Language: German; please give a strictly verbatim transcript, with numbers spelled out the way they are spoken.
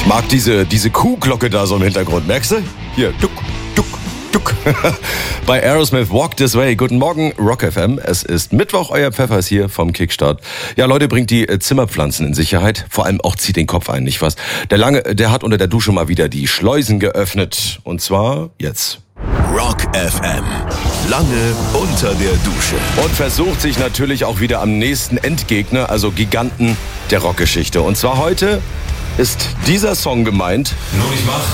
mag diese, diese Kuhglocke da so im Hintergrund. Merkst du? Hier, duck, duck, duck. Bei Aerosmith, Walk This Way. Guten Morgen, Rock F M. Es ist Mittwoch, euer Pfeffer ist hier vom Kickstart. Ja, Leute, bringt die Zimmerpflanzen in Sicherheit. Vor allem auch zieht den Kopf ein, nicht was? Der Lange, der hat unter der Dusche mal wieder die Schleusen geöffnet. Und zwar jetzt. Rock F M. Lange unter der Dusche. Und versucht sich natürlich auch wieder am nächsten Endgegner, also Giganten der Rockgeschichte. Und zwar heute ist dieser Song gemeint. Nur nicht wach.